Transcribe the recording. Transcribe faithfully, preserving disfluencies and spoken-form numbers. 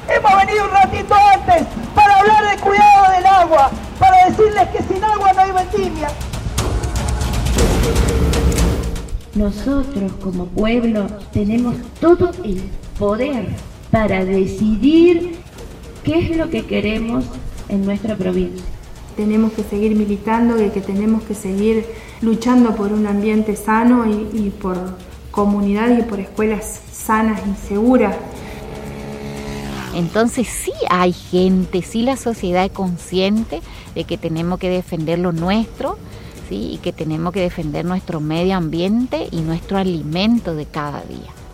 Hemos venido un ratito antes para hablar de cuidado del agua, para decirles que sin agua no hay vendimia. Nosotros como pueblo tenemos todo el poder para decidir qué es lo que queremos en nuestra provincia. Tenemos que seguir militando y que tenemos que seguir luchando por un ambiente sano y, y por comunidades y por escuelas sanas y seguras. Entonces sí hay gente, sí la sociedad es consciente de que tenemos que defender lo nuestro, ¿sí? Y que tenemos que defender nuestro medio ambiente y nuestro alimento de cada día.